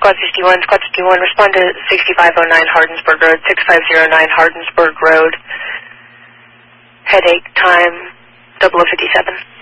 Squad 51, Squad 51, respond to 6509 Hardensburg Road, 6509 Hardensburg Road. Headache, time 0057.